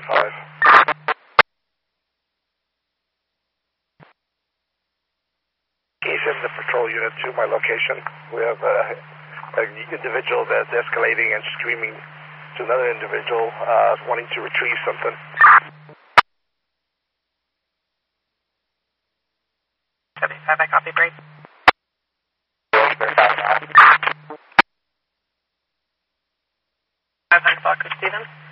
5. Send the patrol unit to my location. We have an individual that's escalating and screaming to another individual wanting to retrieve something. I copy, break. 5 o'clock with Stephen.